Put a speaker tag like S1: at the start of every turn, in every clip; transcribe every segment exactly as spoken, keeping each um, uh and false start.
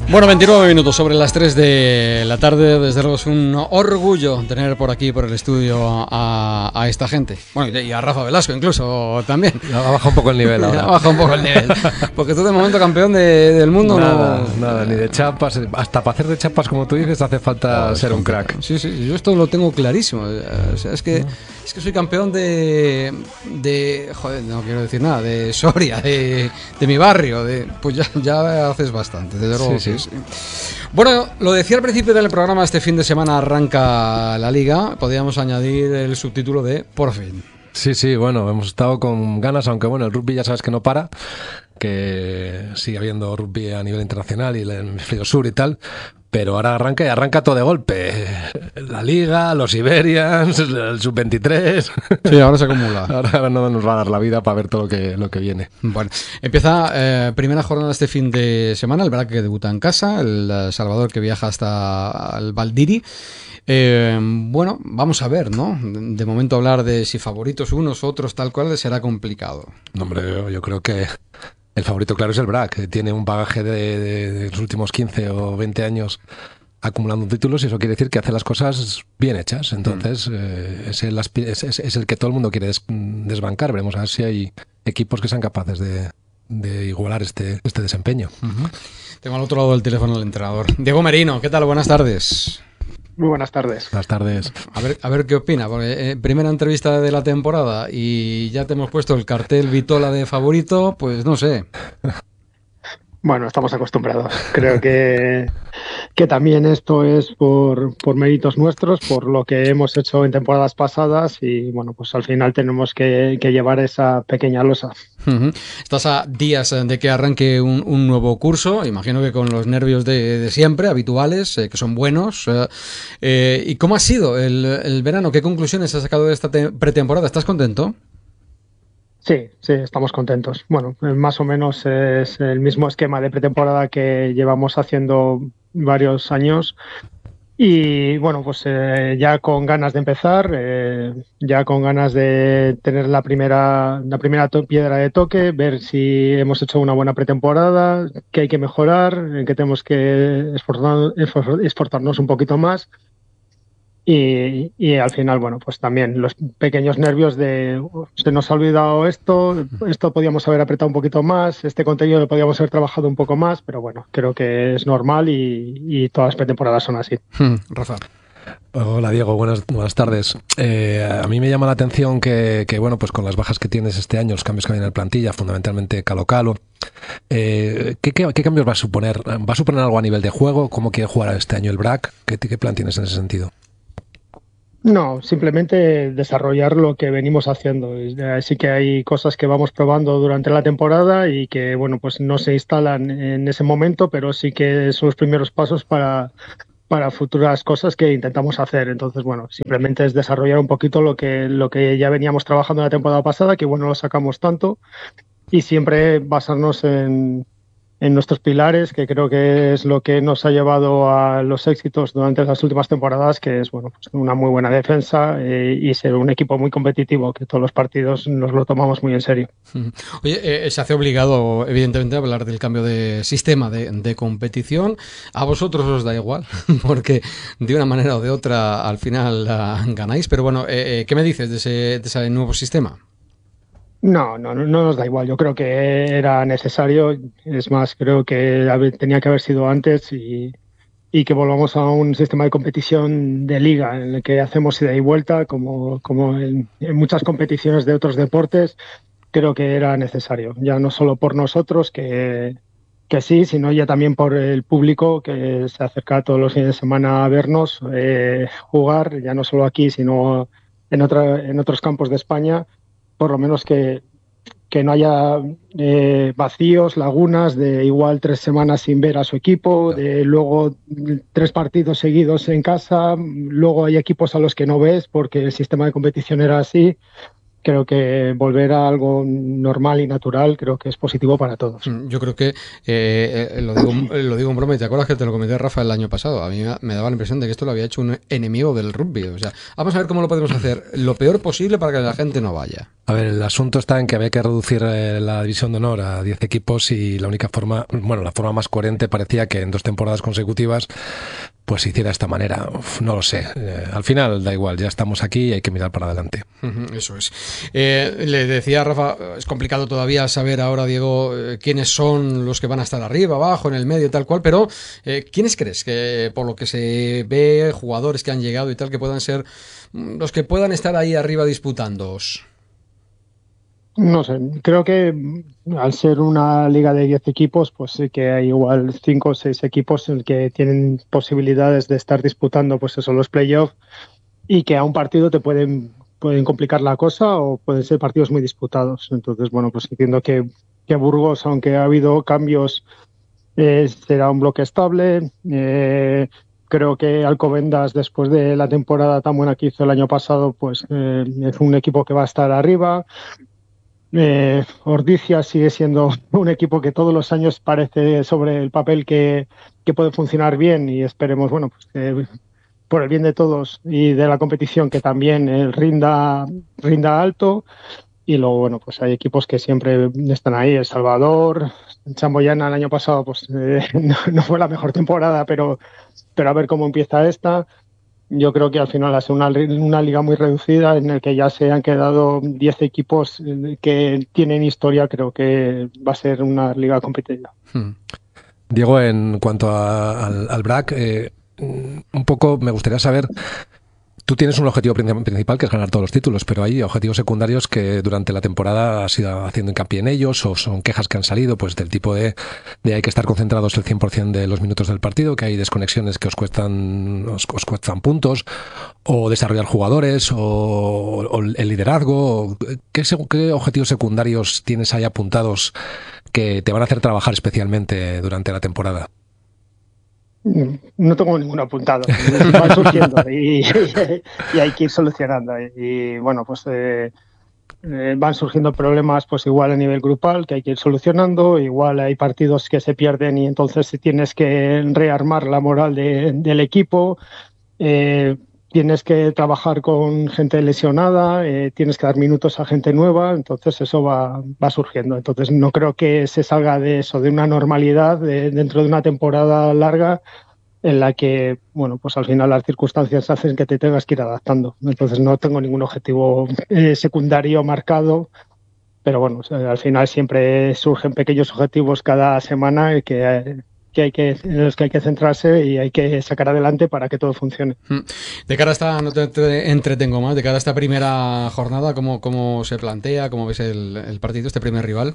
S1: Bueno, veintinueve minutos sobre las tres de la tarde. Desde luego es un orgullo tener por aquí, por el estudio, a, a esta gente. Bueno, y a Rafa Velasco incluso también.
S2: Ha bajado un poco el nivel ahora.
S1: Ha bajado un poco el nivel. Porque tú de momento campeón de, del mundo
S2: nada,
S1: no...
S2: Nada, ni de chapas. Hasta para hacer de chapas, como tú dices, hace falta no, ser un crack.
S1: Sí, sí, yo esto lo tengo clarísimo. O sea, es que, no. es que soy campeón de... de joder, no quiero decir nada. De Soria, de, de mi barrio. De, pues ya, ya haces bastante, desde luego. Sí, sí. Sí. Bueno, lo decía al principio del programa, este fin de semana arranca la Liga. Podríamos añadir el subtítulo de Por fin.
S2: Sí, sí, bueno, hemos estado con ganas, aunque bueno, el rugby ya sabes que no para, que sigue habiendo rugby a nivel internacional y el hemisferio sur y tal, pero ahora arranca y arranca todo de golpe. La Liga, los Iberians, el sub veintitrés.
S1: Sí, ahora se acumula.
S2: Ahora no nos va a dar la vida para ver todo lo que, lo que viene.
S1: Bueno, empieza eh, primera jornada este fin de semana, el Brac que debuta en casa, el Salvador que viaja hasta el Valdiri. Eh, bueno, vamos a ver, ¿no? De momento hablar de si favoritos unos, otros, tal cual, será complicado.
S2: No, hombre, yo, yo creo que el favorito claro es el Brac, que tiene un bagaje de, de, de los últimos quince o veinte años acumulando títulos, y eso quiere decir que hace las cosas bien hechas. Entonces, mm. eh, es, el, es, es, es el que todo el mundo quiere des, desbancar. Veremos a ver si hay equipos que sean capaces de, de igualar este, este desempeño.
S1: Uh-huh. Tengo al otro lado del teléfono al entrenador. Diego Merino, ¿qué tal? Buenas tardes.
S3: Muy buenas tardes.
S2: Buenas tardes.
S1: A ver, a ver qué opina, porque eh, primera entrevista de la temporada y ya te hemos puesto el cartel Vitola de favorito, pues no sé.
S3: Bueno, estamos acostumbrados. Creo que, que también esto es por, por méritos nuestros, por lo que hemos hecho en temporadas pasadas y bueno, pues al final tenemos que, que llevar esa pequeña losa.
S1: Uh-huh. Estás a días de que arranque un, un nuevo curso, imagino que con los nervios de, de siempre, habituales, eh, que son buenos. Eh, eh, ¿Y cómo ha sido el, el verano? ¿Qué conclusiones has sacado de esta te- pretemporada? ¿Estás contento?
S3: Sí, sí, estamos contentos. Bueno, más o menos es el mismo esquema de pretemporada que llevamos haciendo varios años y bueno, pues eh, ya con ganas de empezar, eh, ya con ganas de tener la primera, la primera to- piedra de toque, ver si hemos hecho una buena pretemporada, qué hay que mejorar, en qué tenemos que esforzar, esforzarnos un poquito más. Y, y al final, bueno, pues también los pequeños nervios de se nos ha olvidado esto, esto podíamos haber apretado un poquito más, este contenido lo podíamos haber trabajado un poco más, pero bueno, creo que es normal y, y todas las pretemporadas son así.
S1: Hmm, Rafa.
S2: Hola Diego, buenas, buenas tardes. Eh, a mí me llama la atención que, que, bueno, pues con las bajas que tienes este año, los cambios que vienen en la plantilla, fundamentalmente Calo Calo, eh, ¿qué, qué, ¿qué cambios va a suponer? ¿Va a suponer algo a nivel de juego? ¿Cómo quiere jugar este año el Brac? ¿Qué, qué plan tienes en ese sentido?
S3: No, simplemente desarrollar lo que venimos haciendo. Sí que hay cosas que vamos probando durante la temporada y que, bueno, pues no se instalan en ese momento, pero sí que son los primeros pasos para, para futuras cosas que intentamos hacer. Entonces, bueno, simplemente es desarrollar un poquito lo que, lo que ya veníamos trabajando la temporada pasada, que bueno, lo sacamos tanto, y siempre basarnos en... en nuestros pilares, que creo que es lo que nos ha llevado a los éxitos durante las últimas temporadas, que es bueno, pues una muy buena defensa eh, y ser un equipo muy competitivo, que todos los partidos nos lo tomamos muy en serio.
S1: Oye, eh, se hace obligado, evidentemente, a hablar del cambio de sistema de, de competición. A vosotros os da igual, porque de una manera o de otra al final uh, ganáis, pero bueno, eh, ¿qué me dices de ese, de ese nuevo sistema?
S3: No, no, no nos da igual. Yo creo que era necesario. Es más, creo que tenía que haber sido antes y, y que volvamos a un sistema de competición de liga en el que hacemos ida y vuelta, como, como en, en muchas competiciones de otros deportes. Creo que era necesario, ya no solo por nosotros, que, que sí, sino ya también por el público que se acerca todos los fines de semana a vernos eh, jugar, ya no solo aquí, sino en, otra, en otros campos de España. Por lo menos que, que no haya eh, vacíos, lagunas de igual tres semanas sin ver a su equipo, de luego tres partidos seguidos en casa, luego hay equipos a los que no ves porque el sistema de competición era así. creo que volver a algo normal y natural creo que es positivo para todos.
S1: Yo creo que, eh, lo, digo, lo digo en broma, y te acuerdas que te lo comenté, Rafa, el año pasado. A mí me daba la impresión de que esto lo había hecho un enemigo del rugby. O sea, vamos a ver cómo lo podemos hacer lo peor posible para que la gente no vaya.
S2: A ver, el asunto está en que había que reducir eh, la división de honor a diez equipos y la única forma, bueno, la forma más coherente parecía que en dos temporadas consecutivas pues se hiciera de esta manera. Uf, no lo sé. Eh, al final da igual, ya estamos aquí y hay que mirar para adelante.
S1: Eso es. Eh, le decía a Rafa, es complicado todavía saber ahora, Diego, eh, quiénes son los que van a estar arriba, abajo, en el medio, tal cual, pero eh, ¿quiénes crees que, por lo que se ve, jugadores que han llegado y tal, que puedan ser los que puedan estar ahí arriba disputándoos?
S3: No sé, creo que al ser una liga de diez equipos, pues sí que hay igual cinco o seis equipos en que tienen posibilidades de estar disputando, pues eso, los playoffs, y que a un partido te pueden, pueden complicar la cosa o pueden ser partidos muy disputados. Entonces, bueno, pues entiendo que, que Burgos, aunque ha habido cambios, eh, será un bloque estable. Eh, creo que Alcobendas, después de la temporada tan buena que hizo el año pasado, pues eh, es un equipo que va a estar arriba. Eh, Ordizia sigue siendo un equipo que todos los años parece sobre el papel que, que puede funcionar bien, y esperemos, bueno, pues que por el bien de todos y de la competición, que también eh, rinda, rinda alto. Y luego, bueno, pues hay equipos que siempre están ahí. El Salvador, Chamboyana el año pasado pues eh, no, no fue la mejor temporada, pero, pero a ver cómo empieza esta. Yo creo que al final ha sido una, una liga muy reducida en la que ya se han quedado diez equipos que tienen historia. Creo que va a ser una liga competitiva.
S2: Hmm. Diego, en cuanto a, al, al B R A C, eh, un poco me gustaría saber, tú tienes un objetivo principal que es ganar todos los títulos, pero hay objetivos secundarios que durante la temporada has ido haciendo hincapié en ellos, o son quejas que han salido, pues del tipo de, de hay que estar concentrados el cien por ciento de los minutos del partido, que hay desconexiones que os cuestan os, os cuestan puntos, o desarrollar jugadores, o, o el liderazgo. ¿Qué, ¿Qué objetivos secundarios tienes ahí apuntados que te van a hacer trabajar especialmente durante la temporada?
S3: No tengo ninguno apuntado, van surgiendo y, y, y hay que ir solucionando. Y bueno, pues eh, eh, van surgiendo problemas, pues igual a nivel grupal, que hay que ir solucionando. Igual hay partidos que se pierden y entonces tienes que rearmar la moral de, del equipo. Eh, tienes que trabajar con gente lesionada, eh, tienes que dar minutos a gente nueva, entonces eso va, va surgiendo. Entonces no creo que se salga de eso, de una normalidad de, dentro de una temporada larga en la que, bueno, pues al final las circunstancias hacen que te tengas que ir adaptando. Entonces no tengo ningún objetivo eh, secundario marcado, pero bueno, o sea, al final siempre surgen pequeños objetivos cada semana que... Eh, que hay que, en los que hay que centrarse y hay que sacar adelante para que todo funcione.
S1: De cara a esta, no te entretengo más, de cara a esta primera jornada, ¿cómo, cómo se plantea, cómo ves el, el partido, este primer rival?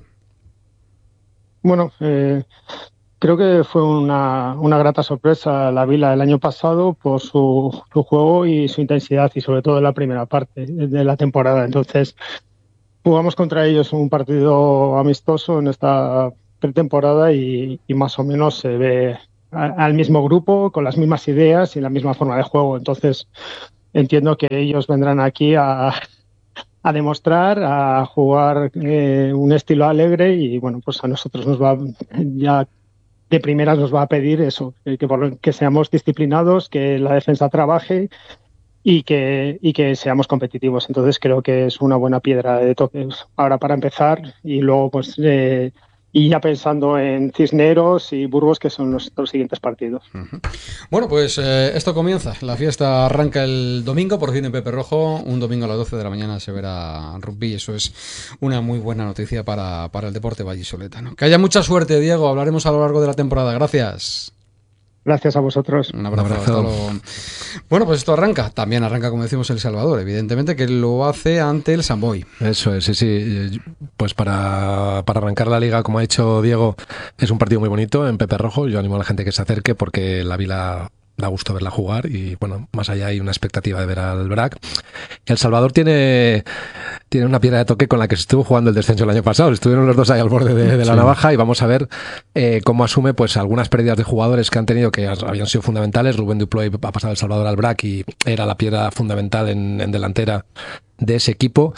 S3: Bueno, eh, creo que fue una, una grata sorpresa la Vila el año pasado por su, su juego y su intensidad, y sobre todo en la primera parte de la temporada. Entonces, jugamos contra ellos un partido amistoso en esta pretemporada y, y más o menos se ve a, al mismo grupo, con las mismas ideas y la misma forma de juego. Entonces entiendo que ellos vendrán aquí a, a demostrar, a jugar eh, un estilo alegre, y bueno, pues a nosotros nos va, ya de primeras nos va a pedir eso, que, por, que seamos disciplinados, que la defensa trabaje y que, y que seamos competitivos. Entonces creo que es una buena piedra de toque ahora para empezar, y luego pues eh, y ya pensando en Cisneros y Burgos, que son los, los siguientes partidos.
S1: Uh-huh. Bueno, pues eh, esto comienza. La fiesta arranca el domingo, por fin en Pepe Rojo. Un domingo a las doce de la mañana se verá rugby. Eso es una muy buena noticia para, para el deporte vallisoletano. Que haya mucha suerte, Diego. Hablaremos a lo largo de la temporada. Gracias.
S3: Gracias a vosotros.
S1: Un abrazo. Un abrazo. Lo... Bueno, pues esto arranca. También arranca, como decimos, El Salvador. Evidentemente que lo hace ante el Samboy.
S2: Eso es, sí, sí. Pues para, para arrancar la liga, como ha dicho Diego, es un partido muy bonito en Pepe Rojo. Yo animo a la gente que se acerque porque la Vila da gusto verla jugar y, bueno, más allá hay una expectativa de ver al B R A C. El Salvador tiene, tiene una piedra de toque con la que se estuvo jugando el descenso el año pasado. Estuvieron los dos ahí al borde de, de la sí. navaja, y vamos a ver eh, cómo asume pues algunas pérdidas de jugadores que han tenido, que habían sido fundamentales. Rubén Duploy ha pasado El Salvador al B R A C y era la piedra fundamental en, en delantera de ese equipo.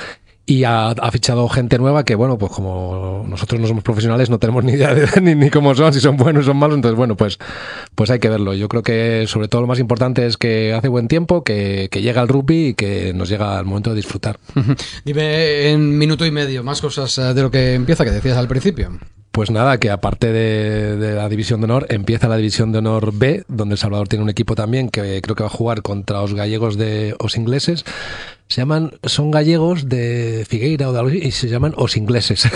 S2: y ha, ha fichado gente nueva que, bueno, pues como nosotros no somos profesionales, no tenemos ni idea de ni, ni cómo son, si son buenos o son malos, entonces, bueno, pues, pues hay que verlo. Yo creo que sobre todo lo más importante es que hace buen tiempo, que, que llega el rugby y que nos llega el momento de disfrutar.
S1: Dime en minuto y medio más cosas de lo que empieza, que decías al principio.
S2: Pues nada, que aparte de, de la División de Honor, empieza la División de Honor B, donde El Salvador tiene un equipo también que creo que va a jugar contra los gallegos de os ingleses. Se llaman, son gallegos de Figueira o de algo así, y se llaman os ingleses.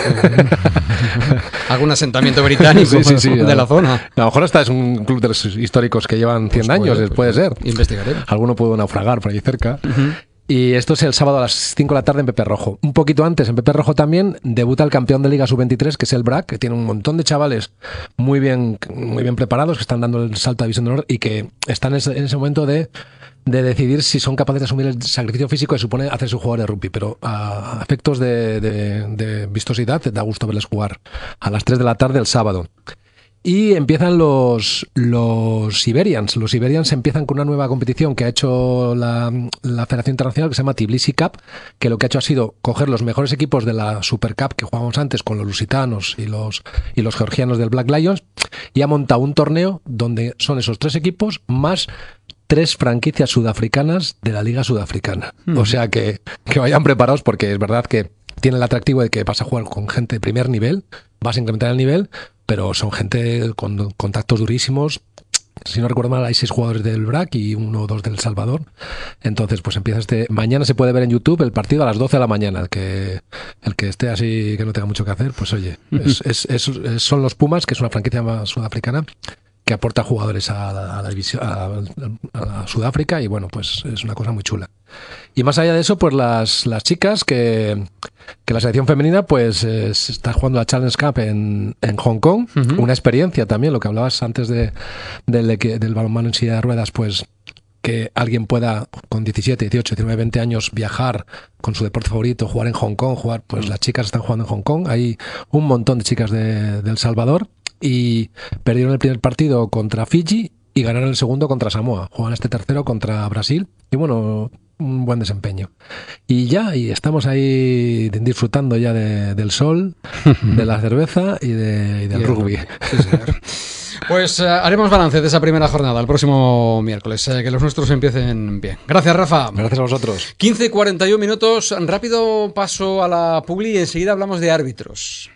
S1: Algún asentamiento británico sí, sí, sí, de la zona.
S2: A lo mejor hasta es un club de los históricos que llevan cien pues años, puede, puede ser.
S1: Investigaré.
S2: Alguno pudo naufragar por ahí cerca. Uh-huh. Y esto es el sábado a las cinco de la tarde en Pepe Rojo. Un poquito antes, en Pepe Rojo también, debuta el campeón de Liga sub veintitrés, que es el B R A C, que tiene un montón de chavales muy bien, muy bien preparados, que están dando el salto a División de Honor y que están en ese, en ese momento de, de decidir si son capaces de asumir el sacrificio físico que supone hacer su jugador de rugby. Pero a efectos de, de, de vistosidad, da gusto verles jugar a las tres de la tarde el sábado. Y empiezan los, los Iberians. Los Iberians empiezan con una nueva competición que ha hecho la, la Federación Internacional, que se llama Tbilisi Cup, que lo que ha hecho ha sido coger los mejores equipos de la Super Cup que jugábamos antes con los lusitanos y los, y los georgianos del Black Lions, y ha montado un torneo donde son esos tres equipos más tres franquicias sudafricanas de la Liga Sudafricana. Mm. O sea que, que vayan preparados, porque es verdad que tiene el atractivo de que vas a jugar con gente de primer nivel, vas a incrementar el nivel, pero son gente con contactos durísimos. Si no recuerdo mal, hay seis jugadores del B R A C y uno o dos del Salvador. Entonces, pues empieza este... Mañana se puede ver en YouTube el partido a las doce de la mañana. El que, el que esté así, que no tenga mucho que hacer, pues oye, es, es, es, es, son los Pumas, que es una franquicia más sudafricana, que aporta jugadores a la, a la división, a, a, a Sudáfrica, y bueno, pues es una cosa muy chula. Y más allá de eso, pues las, las chicas que, que la selección femenina pues eh, está jugando la Challenge Cup en, en Hong Kong, uh-huh. Una experiencia también, lo que hablabas antes de, del, del balonmano en silla de ruedas, pues que alguien pueda con diecisiete, dieciocho, diecinueve, veinte años viajar con su deporte favorito, jugar en Hong Kong, jugar, pues las chicas están jugando en Hong Kong, hay un montón de chicas de, de El Salvador, y perdieron el primer partido contra Fiji y ganaron el segundo contra Samoa. Juegan este tercero contra Brasil y bueno, un buen desempeño. Y ya, y estamos ahí disfrutando ya de, del sol, de la cerveza y, de, y del y rugby. Sí, señor.
S1: Pues eh, haremos balance de esa primera jornada el próximo miércoles, eh, que los nuestros empiecen bien. Gracias, Rafa.
S2: Gracias a vosotros.
S1: quince cuarenta y uno minutos, rápido paso a la publi y enseguida hablamos de árbitros.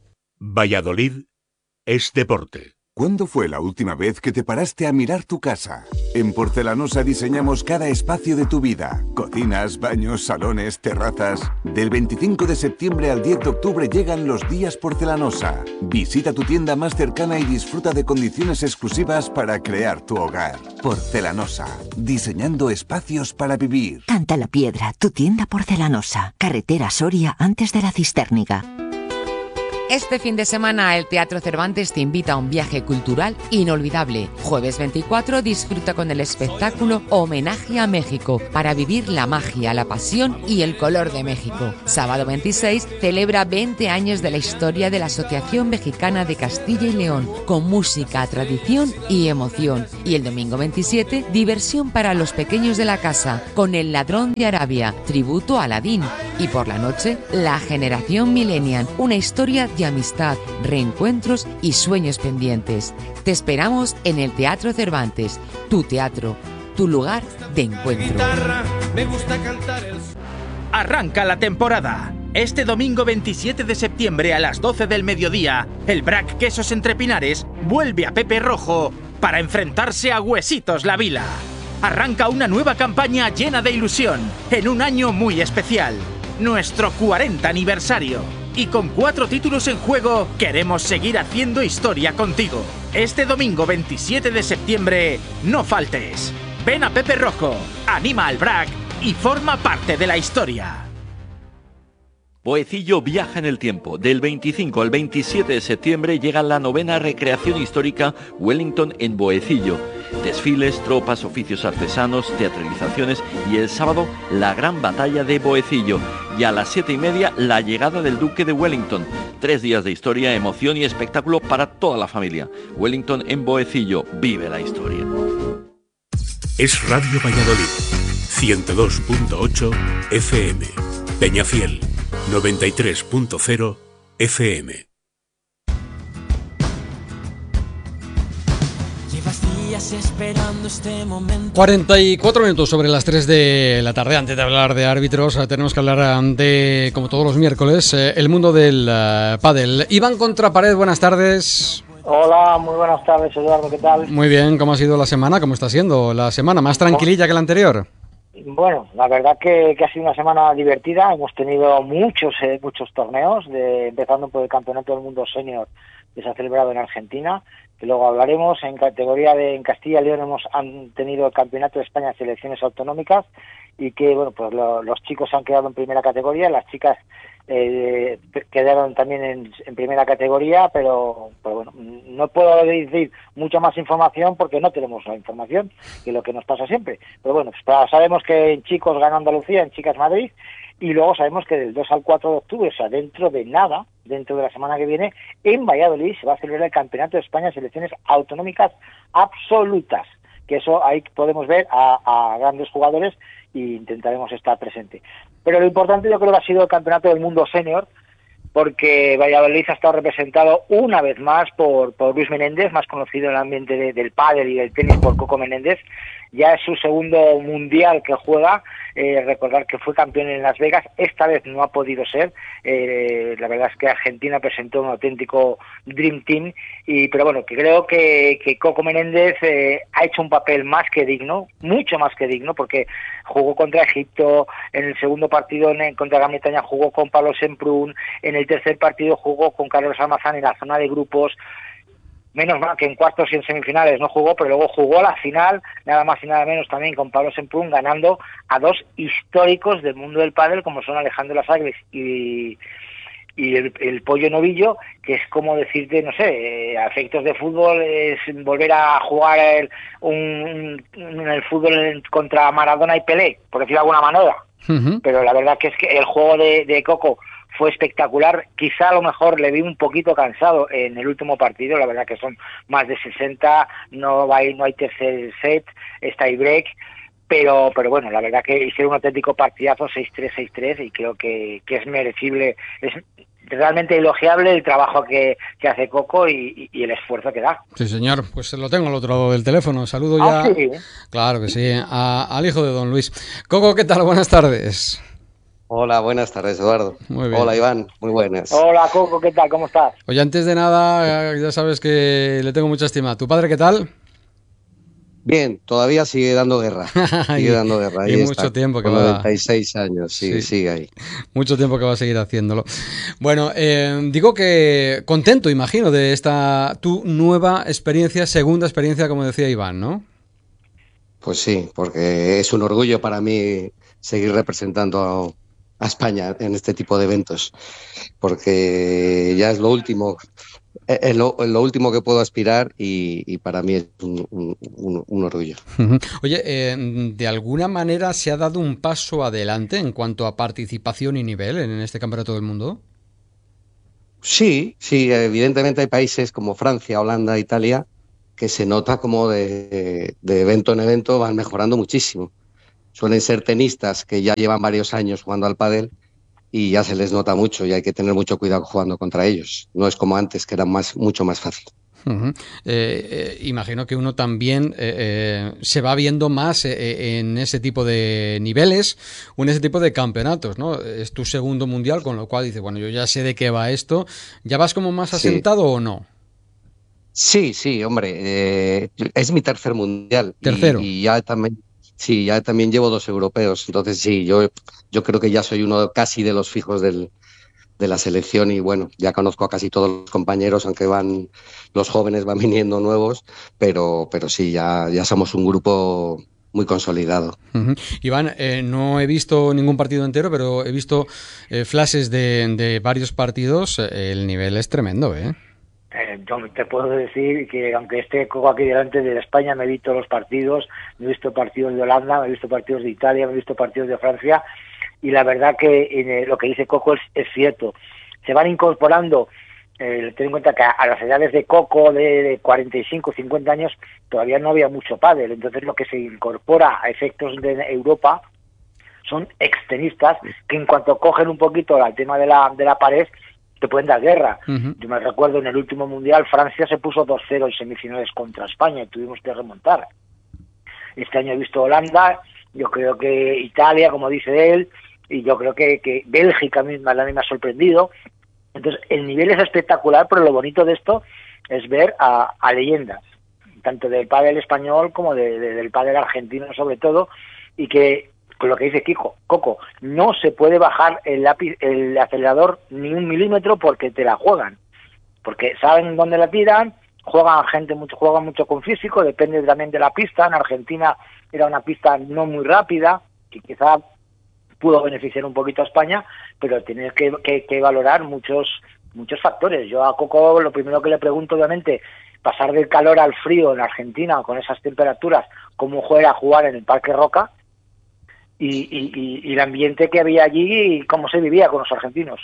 S4: Valladolid es deporte.
S5: ¿Cuándo fue la última vez que te paraste a mirar tu casa? En Porcelanosa diseñamos cada espacio de tu vida. Cocinas, baños, salones, terrazas. Del veinticinco de septiembre al diez de octubre llegan los días Porcelanosa. Visita tu tienda más cercana y disfruta de condiciones exclusivas para crear tu hogar. Porcelanosa, diseñando espacios para vivir.
S6: Canta la Piedra, tu tienda Porcelanosa. Carretera Soria antes de la Cistérniga.
S7: Este fin de semana el Teatro Cervantes te invita a un viaje cultural inolvidable. Jueves veinticuatro disfruta con el espectáculo Homenaje a México para vivir la magia, la pasión y el color de México. Sábado veintiséis celebra veinte años de la historia de la Asociación Mexicana de Castilla y León con música, tradición y emoción. Y el domingo veintisiete diversión para los pequeños de la casa con El Ladrón de Arabia, tributo a Aladín. Y por la noche La Generación Millennial, una historia de amistad, reencuentros y sueños pendientes. Te esperamos en el Teatro Cervantes, tu teatro, tu lugar de encuentro.
S8: Arranca la temporada. Este domingo veintisiete de septiembre a las doce del mediodía, el B R A C Quesos Entre Pinares vuelve a Pepe Rojo para enfrentarse a Huesitos La Vila. Arranca una nueva campaña llena de ilusión en un año muy especial, nuestro cuarenta aniversario. Y con cuatro títulos en juego, queremos seguir haciendo historia contigo. Este domingo veintisiete de septiembre, no faltes. Ven a Pepe Rojo, anima al B R A C y forma parte de la historia.
S9: Boecillo viaja en el tiempo. Del veinticinco al veintisiete de septiembre llega la novena recreación histórica Wellington en Boecillo. Desfiles, tropas, oficios artesanos, teatralizaciones y el sábado la gran batalla de Boecillo. Y a las siete y media la llegada del Duque de Wellington. Tres días de historia, emoción y espectáculo para toda la familia. Wellington en Boecillo, vive la historia.
S4: Es Radio Valladolid, ciento dos punto ocho F M, Peñafiel. noventa y tres punto cero F M.
S1: Esperando este momento. cuarenta y cuatro minutos sobre las tres de la tarde. Antes de hablar de árbitros, tenemos que hablar de, como todos los miércoles, el mundo del uh, pádel. Iván Contrapared, buenas tardes.
S10: Hola, muy buenas tardes, Eduardo, ¿qué tal?
S1: Muy bien, ¿cómo ha sido la semana? ¿Cómo está siendo la semana? ¿Más tranquililla que la anterior?
S10: Bueno, la verdad que, que ha sido una semana divertida. Hemos tenido muchos eh, muchos torneos, de, empezando por el Campeonato del Mundo Senior que se ha celebrado en Argentina, que luego hablaremos. En categoría de en Castilla y León hemos han tenido el Campeonato de España de Selecciones Autonómicas, y que bueno, pues lo, los chicos han quedado en primera categoría, las chicas eh, quedaron también en, en primera categoría, pero, pero bueno, no puedo decir mucha más información porque no tenemos la información, que es lo que nos pasa siempre. Pero bueno, pues sabemos que en chicos gana Andalucía, en chicas Madrid, y luego sabemos que del dos al cuatro de octubre, o sea, dentro de nada, dentro de la semana que viene, en Valladolid se va a celebrar el Campeonato de España de Selecciones Autonómicas Absolutas, que eso ahí podemos ver a, a grandes jugadores e intentaremos estar presente. Pero lo importante yo creo que ha sido el Campeonato del Mundo Senior, porque Valladolid ha estado representado una vez más por, por Luis Menéndez, más conocido en el ambiente de, del pádel y del tenis por Coco Menéndez. Ya es su segundo mundial que juega, eh, recordar que fue campeón en Las Vegas, esta vez no ha podido ser, eh, la verdad es que Argentina presentó un auténtico Dream Team, y pero bueno, que creo que, que Coco Menéndez eh, ha hecho un papel más que digno, mucho más que digno, porque jugó contra Egipto, en el segundo partido en, contra Gran Bretaña jugó con Pablo Semprún, en el tercer partido jugó con Carlos Almazán en la zona de grupos. Menos mal que en cuartos y en semifinales no jugó, pero luego jugó la final, nada más y nada menos también con Pablo Semprún, ganando a dos históricos del mundo del pádel, como son Alejandro Lasagres y, y el, el Pollo Novillo, que es como decirte, no sé, eh, a efectos de fútbol es volver a jugar el, un, un, el fútbol contra Maradona y Pelé, por decirlo de alguna manera. Uh-huh. Pero la verdad que es que el juego de, de Coco fue espectacular. Quizá a lo mejor le vi un poquito cansado en el último partido, la verdad que son más de sesenta, no hay, no hay tercer set, está ahí break, pero pero bueno, la verdad que hicieron un auténtico partidazo, seis tres, seis tres, y creo que, que es merecible, es realmente elogiable el trabajo que, que hace Coco y, y el esfuerzo que da.
S1: Sí, señor, pues lo tengo al otro lado del teléfono, saludo ya.
S10: Ah, sí.
S1: Claro que sí, a, al hijo de don Luis. Coco, ¿qué tal? Buenas tardes.
S11: Hola, buenas tardes, Eduardo.
S1: Muy bien.
S11: Hola, Iván, muy buenas.
S10: Hola, Coco, ¿qué tal? ¿Cómo estás?
S1: Oye, antes de nada, ya sabes que le tengo mucha estima. ¿Tu padre qué tal?
S11: Bien, todavía sigue dando guerra. Sigue dando guerra. Ahí
S1: y
S11: está,
S1: mucho tiempo que
S11: con
S1: va.
S11: noventa y seis años, sí, sí, sigue ahí.
S1: Mucho tiempo que va a seguir haciéndolo. Bueno, eh, digo que contento, imagino, de esta tu nueva experiencia, segunda experiencia, como decía Iván, ¿no?
S11: Pues sí, porque es un orgullo para mí seguir representando a a España en este tipo de eventos, porque ya es lo último, es lo, lo último que puedo aspirar, y, y para mí es un, un, un orgullo.
S1: Oye, eh, ¿de alguna manera se ha dado un paso adelante en cuanto a participación y nivel en este Campeonato del Mundo?
S11: Sí, sí, evidentemente hay países como Francia, Holanda, Italia, que se nota como de, de evento en evento van mejorando muchísimo. Suelen ser tenistas que ya llevan varios años jugando al pádel y ya se les nota mucho, y hay que tener mucho cuidado jugando contra ellos. No es como antes, que era más, mucho más fácil.
S1: Uh-huh. eh, eh, imagino que uno también eh, eh, se va viendo más eh, en ese tipo de niveles o en ese tipo de campeonatos, ¿no? Es tu segundo mundial, con lo cual dices, bueno, yo ya sé de qué va esto. ¿Ya vas como más asentado sí. o no?
S11: Sí, sí, hombre, eh, es mi tercer mundial.
S1: ¿Tercero?
S11: Y, y ya también... Sí, ya también llevo dos europeos, entonces sí, yo, yo creo que ya soy uno casi de los fijos del, de la selección, y bueno, ya conozco a casi todos los compañeros, aunque van los jóvenes van viniendo nuevos, pero, pero sí, ya, ya somos un grupo muy consolidado.
S1: Uh-huh. Iván, eh, no he visto ningún partido entero, pero he visto eh, flashes de, de varios partidos. El nivel es tremendo, ¿eh?
S10: Eh, yo te puedo decir que aunque esté Coco aquí delante de España, me he visto los partidos, me he visto partidos de Holanda, me he visto partidos de Italia, me he visto partidos de Francia, y la verdad que eh, lo que dice Coco es, es cierto. Se van incorporando, eh, ten en cuenta que a, a las edades de Coco de, de cuarenta y cinco, cincuenta años todavía no había mucho pádel, entonces lo que se incorpora a efectos de Europa son extenistas que en cuanto cogen un poquito el tema de la, de la pared, te pueden dar guerra. Uh-huh. Yo me recuerdo en el último Mundial, Francia se puso dos cero en semifinales contra España y tuvimos que remontar. Este año he visto Holanda, yo creo que Italia, como dice él, y yo creo que, que Bélgica misma a mí me ha sorprendido. Entonces, el nivel es espectacular, pero lo bonito de esto es ver a, a leyendas, tanto del pádel español como de, de, del pádel argentino sobre todo, y que, con lo que dice Kiko, Coco, no se puede bajar el, lápiz, el acelerador ni un milímetro porque te la juegan, porque saben dónde la tiran, juegan gente mucho, juegan mucho con físico, depende también de la pista. En Argentina era una pista no muy rápida, que quizá pudo beneficiar un poquito a España, pero tienes que, que, que valorar muchos muchos factores. Yo a Coco lo primero que le pregunto, obviamente, pasar del calor al frío en Argentina con esas temperaturas, cómo juega a jugar en el Parque Roca y, y, y, y el ambiente que había allí y cómo se vivía con los argentinos.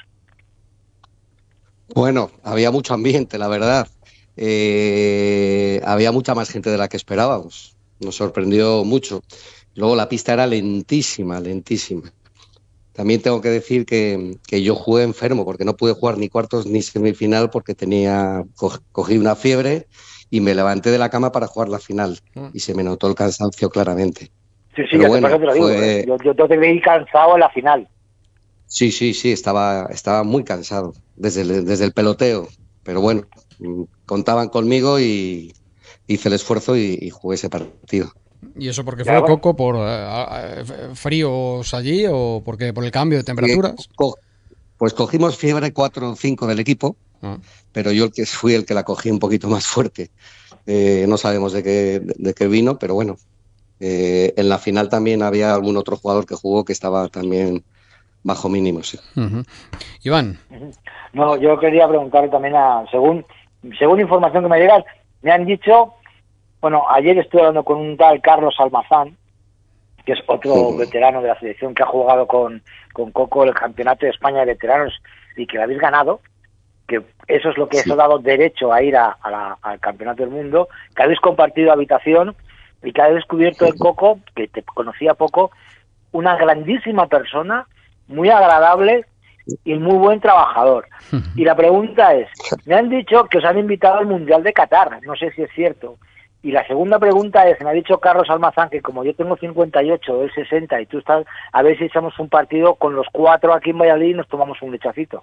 S11: Bueno, había mucho ambiente, la verdad. Eh, había mucha más gente de la que esperábamos. Nos sorprendió mucho. Luego la pista era lentísima, lentísima. También tengo que decir que, que yo jugué enfermo porque no pude jugar ni cuartos ni semifinal porque tenía co- cogí una fiebre y me levanté de la cama para jugar la final y se me notó el cansancio claramente.
S10: Sí, sí, ya bueno, te, te lo digo. Fue... Yo, yo te veí cansado en la final.
S11: Sí, sí, sí, estaba, estaba muy cansado desde el, desde el peloteo, pero bueno, contaban conmigo y hice el esfuerzo y, y jugué ese partido.
S1: ¿Y eso porque fue, Coco, por uh, fríos allí o porque por el cambio de temperaturas?
S11: Co- pues cogimos fiebre cuatro o cinco del equipo, ah. pero yo el que fui el que la cogí un poquito más fuerte. Eh, no sabemos de qué, de qué vino, pero bueno, eh, en la final también había algún otro jugador que jugó que estaba también bajo mínimos. Sí.
S1: Uh-huh. Iván.
S10: No, yo quería preguntarle también, a según, según información que me llega, me han dicho... Bueno, ayer estuve hablando con un tal Carlos Almazán, que es otro sí. veterano de la selección que ha jugado con, con Coco el Campeonato de España de Veteranos y que lo habéis ganado, que eso es lo que sí. os ha dado derecho a ir a, a la, al Campeonato del Mundo, que habéis compartido habitación y que habéis descubierto en Coco, que te conocía poco, una grandísima persona, muy agradable y muy buen trabajador. Y la pregunta es, me han dicho que os han invitado al Mundial de Qatar, no sé si es cierto. Y la segunda pregunta es, me ha dicho Carlos Almazán que como yo tengo cincuenta y ocho, él sesenta, y tú estás, a ver si echamos un partido con los cuatro aquí en Valladolid y nos tomamos un lechacito.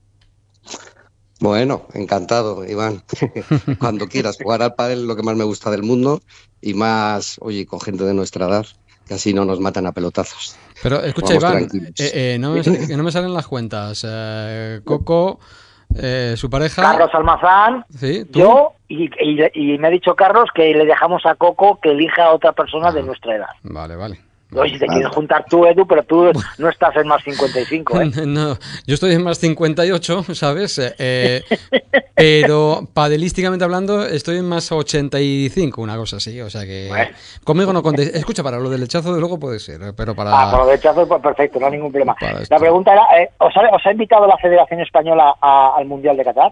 S11: Bueno, encantado, Iván. Cuando quieras jugar al pádel, lo que más me gusta del mundo, y más, oye, con gente de nuestra edad, que así no nos matan a pelotazos.
S1: Pero escucha, Iván, eh, eh, no, me, no me salen las cuentas. Eh, Coco... Eh, su pareja
S10: Carlos Almazán,
S1: ¿sí?
S10: yo y, y, y me ha dicho Carlos que le dejamos a Coco que elija a otra persona ah, de nuestra edad.
S1: Vale, vale.
S10: Oye, si te vale. quieres juntar tú, Edu, pero tú no estás en más cincuenta y cinco, ¿eh?
S1: No, yo estoy en más cincuenta y ocho, ¿sabes? Eh, pero padelísticamente hablando estoy en más ochenta y cinco, una cosa así, o sea que bueno. Conmigo no contéis. Escucha, para lo del lechazo de luego puede ser, pero para...
S10: Ah, para lo del lechazo pues perfecto, no hay ningún problema. La pregunta era, eh, ¿os, ha, ¿os ha invitado la Federación Española a, al Mundial de Qatar?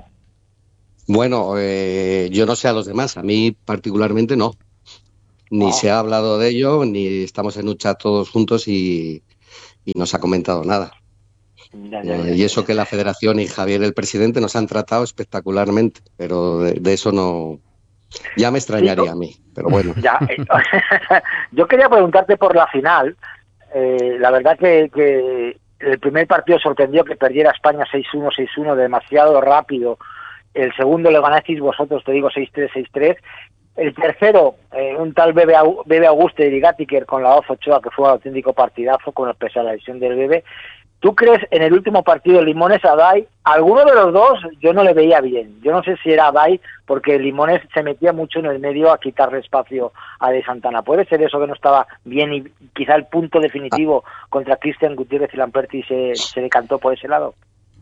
S11: Bueno, eh, yo no sé a los demás, a mí particularmente no. Ni oh. se ha hablado de ello, ni estamos en un chat todos juntos y, y no se ha comentado nada. Ya, ya, ya, eh, y eso que la Federación y Javier, el presidente, nos han tratado espectacularmente, pero de, de eso no... Ya me extrañaría sí, ¿no? a mí, pero bueno.
S10: Ya, eh, yo quería preguntarte por la final. Eh, la verdad que, que el primer partido sorprendió que perdiera España seis uno, seis uno, demasiado rápido. El segundo le ganasteis vosotros, te digo, seis tres, seis tres. El tercero, eh, un tal Bebe, Bebe Auguste y Gatiker con la Oz Ochoa, que fue un auténtico partidazo con pese a la lesión del Bebe. ¿Tú crees en el último partido Limones a Adai? Alguno de los dos yo no le veía bien. Yo no sé si era Adai, porque Limones se metía mucho en el medio a quitarle espacio a De Santana. ¿Puede ser eso que no estaba bien y quizá el punto definitivo contra Cristian Gutiérrez y Lamperti se, se decantó por ese lado?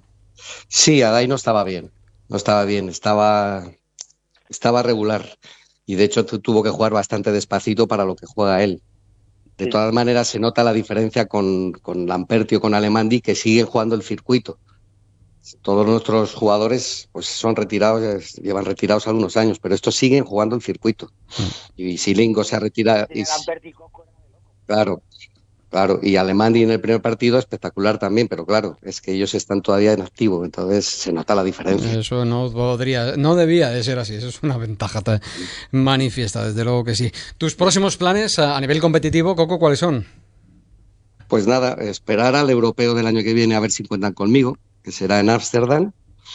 S11: Sí, Adai no estaba bien. No estaba bien, estaba, estaba regular. Y de hecho tuvo que jugar bastante despacito para lo que juega él. De sí. todas maneras se nota la diferencia con, con Lamperti o con Alemandi, que siguen jugando el circuito. Todos nuestros jugadores pues son retirados, llevan retirados algunos años, pero estos siguen jugando el circuito. Y si Lingo se ha retirado... Y, claro, Claro, y Alemania en el primer partido espectacular también, pero claro, es que ellos están todavía en activo, entonces se nota la diferencia.
S1: Eso no podría, no debía de ser así, eso es una ventaja manifiesta, desde luego que sí. ¿Tus próximos planes a nivel competitivo, Coco, cuáles son?
S11: Pues nada, esperar al europeo del año que viene a ver si cuentan conmigo, que será en Ámsterdam,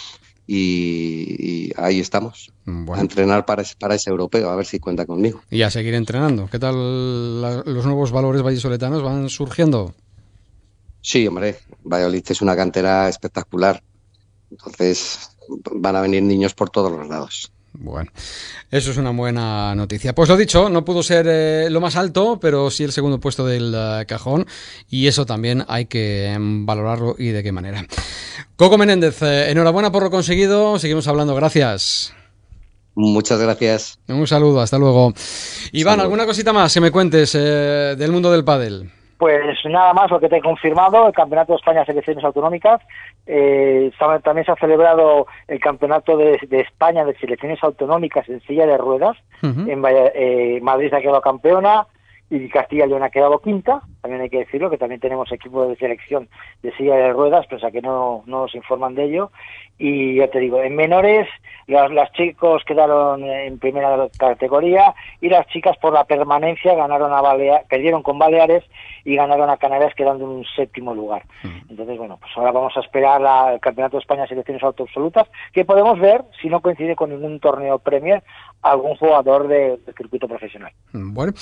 S11: y, y ahí estamos, bueno. a entrenar para ese, para ese europeo, a ver si cuenta conmigo.
S1: Y a seguir entrenando. ¿Qué tal la, los nuevos valores vallisoletanos van surgiendo?
S11: Sí, hombre, Valladolid es una cantera espectacular, entonces van a venir niños por todos los lados.
S1: Bueno, eso es una buena noticia. Pues lo dicho, no pudo ser eh, lo más alto, pero sí el segundo puesto del uh, cajón, y eso también hay que um, valorarlo, y de qué manera. Coco Menéndez, eh, enhorabuena por lo conseguido, seguimos hablando, gracias.
S11: Muchas gracias.
S1: Un saludo, hasta luego. Iván, Salud. ¿Alguna cosita más que me cuentes eh, del mundo del pádel?
S10: Pues nada más, lo que te he confirmado, el Campeonato de España de Selecciones Autonómicas. Eh, también se ha celebrado el Campeonato de, de España de Selecciones Autonómicas en silla de ruedas. Uh-huh. En eh, Madrid ha quedado campeona y Castilla y León ha quedado quinta. También hay que decirlo, que también tenemos equipo de selección de silla de ruedas, pese a que no, no nos informan de ello. Y ya te digo, en menores, las, las chicos quedaron en primera categoría y las chicas por la permanencia ganaron a Balea- perdieron con Baleares y ganaron a Canarias quedando en un séptimo lugar. Uh-huh. Entonces, bueno, pues ahora vamos a esperar la, el Campeonato de España de Selecciones Autoabsolutas, que podemos ver, si no coincide con ningún torneo Premier, algún jugador de, de circuito profesional.
S1: Bueno,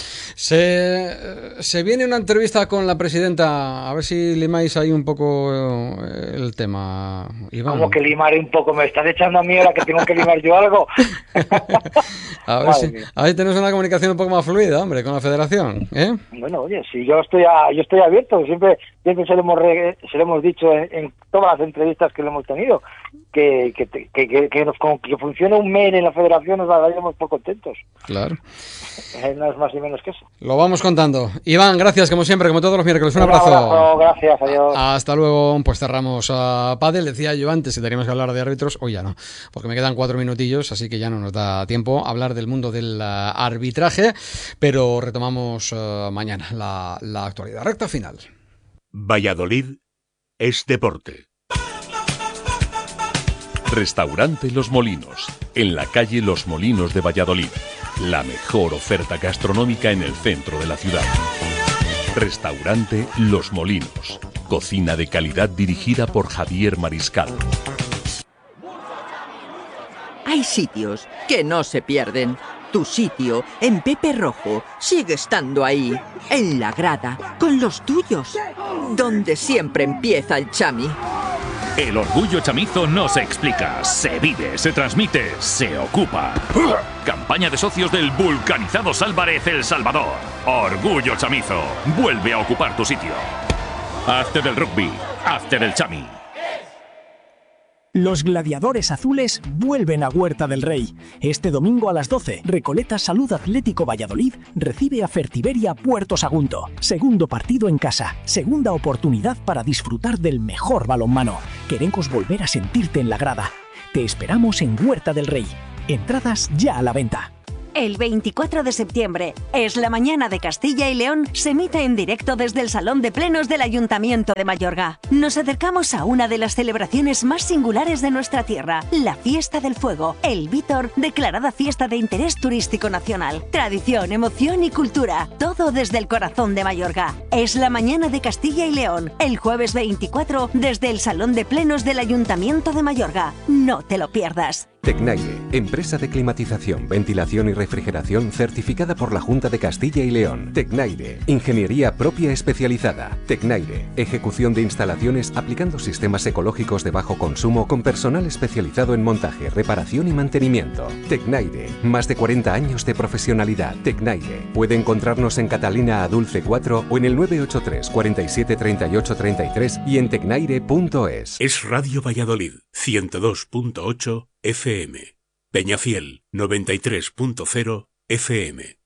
S1: se, se viene una entrevista con la presidenta, a ver si limáis ahí un poco el tema, Iván.
S10: ¿Cómo que limar un poco? ¿Me estás echando a mí ahora que tengo que limar yo algo?
S1: a ver si a ver, tenemos una comunicación un poco más fluida, hombre, con la federación, ¿eh?
S10: Bueno, oye, si yo estoy a, yo estoy abierto, siempre siempre se lo hemos, re, se lo hemos dicho en, en todas las entrevistas que lo hemos tenido, que que, que, que, que, nos, que funcione un mail en la federación nos daríamos por contentos.
S1: Claro.
S10: No es más ni menos que eso.
S1: Lo vamos contando. Iván, gracias como siempre, como todos los miércoles. Un, un abrazo.
S10: abrazo. Gracias, adiós.
S1: Hasta luego. Pues cerramos a Padel. Decía yo antes que teníamos que hablar de árbitros. Hoy ya no, porque me quedan cuatro minutillos, así que ya no nos da tiempo a hablar del mundo del uh, arbitraje, pero retomamos uh, mañana la, la actualidad. Recta final.
S4: Valladolid es deporte. Restaurante Los Molinos, en la calle Los Molinos de Valladolid. La mejor oferta gastronómica en el centro de la ciudad. Restaurante Los Molinos. Cocina de calidad dirigida por Javier Mariscal.
S12: Hay sitios que no se pierden. Tu sitio, en Pepe Rojo, sigue estando ahí, en la grada, con los tuyos, donde siempre empieza el chami.
S13: El orgullo chamizo no se explica, se vive, se transmite, se ocupa. Campaña de socios del vulcanizados Álvarez El Salvador. Orgullo chamizo, vuelve a ocupar tu sitio. Hazte del rugby, hazte del chami.
S14: Los gladiadores azules vuelven a Huerta del Rey. Este domingo a las doce, Recoleta Salud Atlético Valladolid recibe a Fertiberia Puerto Sagunto. Segundo partido en casa, segunda oportunidad para disfrutar del mejor balonmano. Queremos volver a sentirte en la grada. Te esperamos en Huerta del Rey. Entradas ya a la venta.
S15: El veinticuatro de septiembre, Es la Mañana de Castilla y León, se emite en directo desde el Salón de Plenos del Ayuntamiento de Mayorga. Nos acercamos a una de las celebraciones más singulares de nuestra tierra, la Fiesta del Fuego, el Vítor, declarada fiesta de interés turístico nacional. Tradición, emoción y cultura, todo desde el corazón de Mayorga. Es la Mañana de Castilla y León, el jueves veinticuatro, desde el Salón de Plenos del Ayuntamiento de Mayorga. No te lo pierdas.
S16: Tecnaire, empresa de climatización, ventilación y refrigeración certificada por la Junta de Castilla y León. Tecnaire, ingeniería propia especializada. Tecnaire, ejecución de instalaciones aplicando sistemas ecológicos de bajo consumo con personal especializado en montaje, reparación y mantenimiento. Tecnaire, más de cuarenta años de profesionalidad. Tecnaire, puede encontrarnos en Catalina Adulce cuatro o en el nueve ocho tres, cuarenta y siete, treinta y ocho, treinta y tres y en tecnaire punto es.
S4: Es Radio Valladolid, ciento dos punto ocho F M. Peñafiel, noventa y tres punto cero F M.